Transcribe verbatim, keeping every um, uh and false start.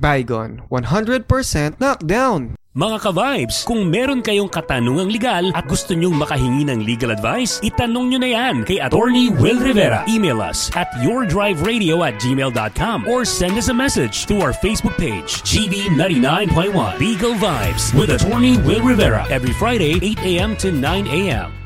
Baygon, one hundred percent knockdown. Mga ka-vibes, kung meron kayong katanungang legal at gusto nyong makahingi ng legal advice, itanong nyo na yan kay Attorney Will Rivera. Email us at yourdriveradio at gmail dot com or send us a message to our Facebook page, G B ninety-nine point one Legal Vibes with Attorney Will Rivera every Friday, eight a.m. to nine a.m.